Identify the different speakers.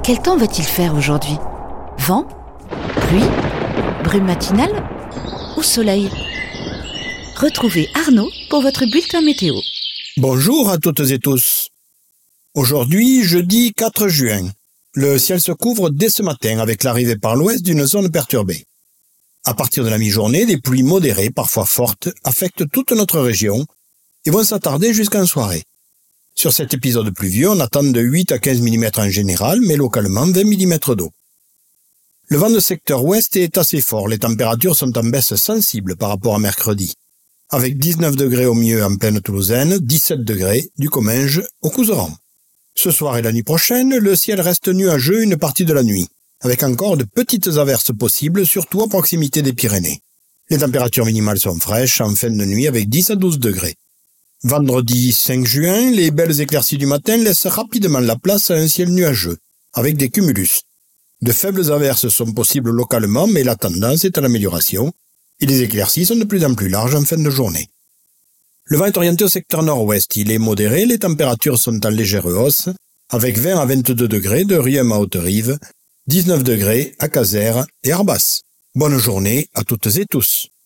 Speaker 1: Quel temps va-t-il faire aujourd'hui? Vent? Pluie? Brume matinale? Ou soleil? Retrouvez Arnaud pour votre bulletin météo.
Speaker 2: Bonjour à toutes et tous. Aujourd'hui, jeudi 4 juin. Le ciel se couvre dès ce matin avec l'arrivée par l'ouest d'une zone perturbée. À partir de la mi-journée, des pluies modérées, parfois fortes, affectent toute notre région et vont s'attarder jusqu'en soirée. Sur cet épisode pluvieux, on attend de 8 à 15 mm en général, mais localement 20 mm d'eau. Le vent de secteur ouest est assez fort, les températures sont en baisse sensible par rapport à mercredi, avec 19 degrés au mieux en plaine toulousaine, 17 degrés du Comminges au Couserans. Ce soir et la nuit prochaine, le ciel reste nuageux une partie de la nuit, avec encore de petites averses possibles, surtout à proximité des Pyrénées. Les températures minimales sont fraîches en fin de nuit avec 10 à 12 degrés. Vendredi 5 juin, les belles éclaircies du matin laissent rapidement la place à un ciel nuageux, avec des cumulus. De faibles averses sont possibles localement, mais la tendance est à l'amélioration, et les éclaircies sont de plus en plus larges en fin de journée. Le vent est orienté au secteur nord-ouest, il est modéré, les températures sont en légère hausse, avec 20 à 22 degrés de Riem à Haute-Rive, 19 degrés à Casères et Arbas. Bonne journée à toutes et tous.